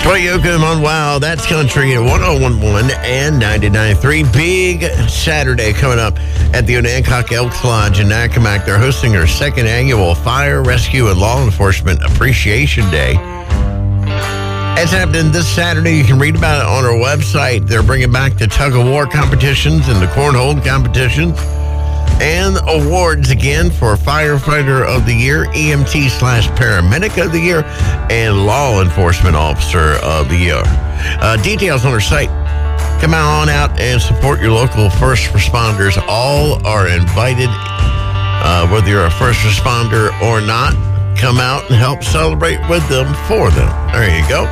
Troy Yoakum on Wow, That's Country at 101.1 and 99.3. Big Saturday coming up at the Onancock Elks Lodge in Accomack. They're hosting their second annual Fire, Rescue, and Law Enforcement Appreciation Day. It's happening this Saturday. You can read about it on our website. They're bringing back the tug-of-war competitions and the cornhole competitions. And awards again for Firefighter of the Year, EMT/Paramedic of the Year, and Law Enforcement Officer of the Year. Details on our site. Come on out and support your local first responders. All are invited, whether you're a first responder or not. Come out and help celebrate with them, for them. There you go.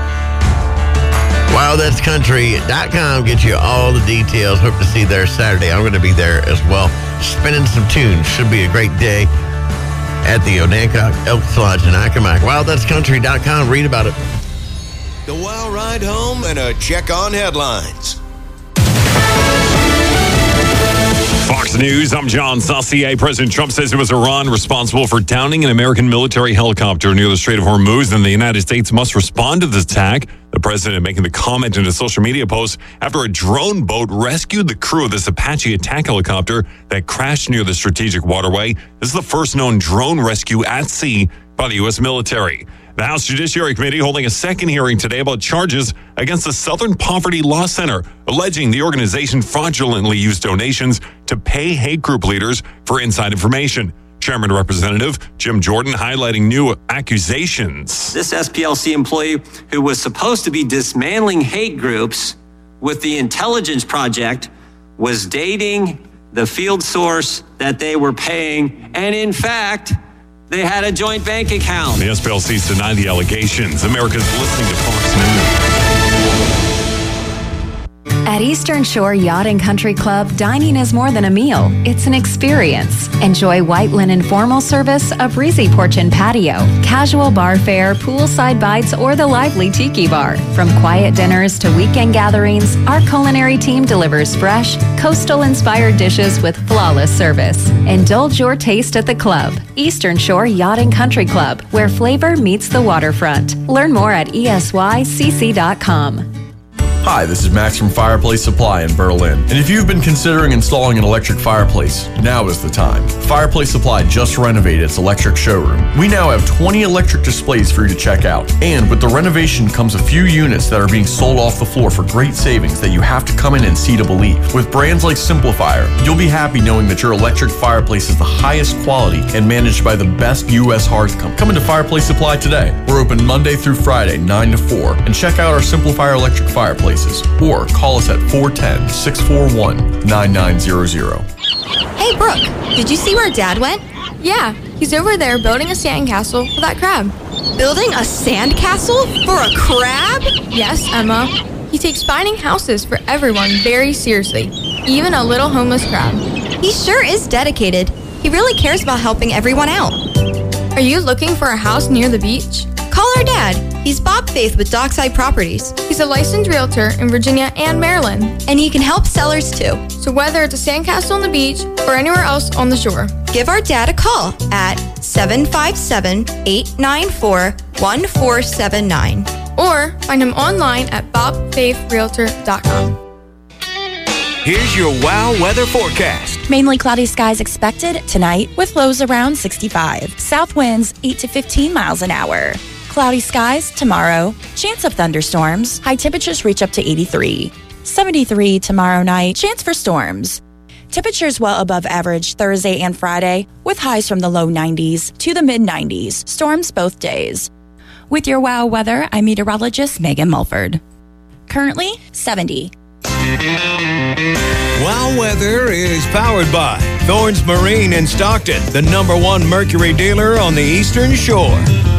WildThat'sCountry.com gets you all the details. Hope to see you there Saturday. I'm going to be there as well, spinning some tunes. Should be a great day at the Onancock Elks Lodge in Accomack. WildThat'sCountry.com. Read about it. The Wow Ride Home and a check on headlines. Fox News, I'm John Saucier. President Trump says it was Iran responsible for downing an American military helicopter near the Strait of Hormuz, and the United States must respond to this attack. The president making the comment in a social media post after a drone boat rescued the crew of this Apache attack helicopter that crashed near the strategic waterway. This is the first known drone rescue at sea by the U.S. military. The House Judiciary Committee holding a second hearing today about charges against the Southern Poverty Law Center, alleging the organization fraudulently used donations to pay hate group leaders for inside information. Chairman Representative Jim Jordan highlighting new accusations. This SPLC employee who was supposed to be dismantling hate groups with the Intelligence Project was dating the field source that they were paying, and in fact, they had a joint bank account. The SPLC's denied the allegations. America's listening to Fox News. At Eastern Shore Yacht and Country Club, dining is more than a meal. It's an experience. Enjoy white linen formal service, a breezy porch and patio, casual bar fare, poolside bites, or the lively tiki bar. From quiet dinners to weekend gatherings, our culinary team delivers fresh, coastal-inspired dishes with flawless service. Indulge your taste at the club. Eastern Shore Yacht and Country Club, where flavor meets the waterfront. Learn more at ESYCC.com. Hi, this is Max from Fireplace Supply in Berlin. And if you've been considering installing an electric fireplace, now is the time. Fireplace Supply just renovated its electric showroom. We now have 20 electric displays for you to check out. And with the renovation comes a few units that are being sold off the floor for great savings that you have to come in and see to believe. With brands like Simplifier, you'll be happy knowing that your electric fireplace is the highest quality and managed by the best U.S. hearth company. Come into Fireplace Supply today. We're open Monday through Friday, 9 to 4. And check out our Simplifier electric fireplace. Or call us at 410-641-9900. Hey, Brooke, did you see where Dad went? Yeah, he's over there building a sandcastle for that crab. Building a sandcastle for a crab? Yes, Emma. He takes finding houses for everyone very seriously, even a little homeless crab. He sure is dedicated. He really cares about helping everyone out. Are you looking for a house near the beach? Call our dad. He's Bob Faith with Dockside Properties. He's a licensed realtor in Virginia and Maryland. And he can help sellers too. So whether it's a sandcastle on the beach or anywhere else on the shore, give our dad a call at 757-894-1479. Or find him online at bobfaithrealtor.com. Here's your Wow weather forecast. Mainly cloudy skies expected tonight with lows around 65. South winds 8 to 15 miles an hour. Cloudy skies tomorrow. Chance of thunderstorms. High temperatures reach up to 83. 73 tomorrow night. Chance for storms. Temperatures well above average Thursday and Friday with highs from the low 90s to the mid 90s. Storms both days. With your Wow weather, I'm meteorologist Megan Mulford. Currently 70. Wow weather is powered by Thorns Marine in Stockton, the #1 Mercury dealer on the Eastern Shore.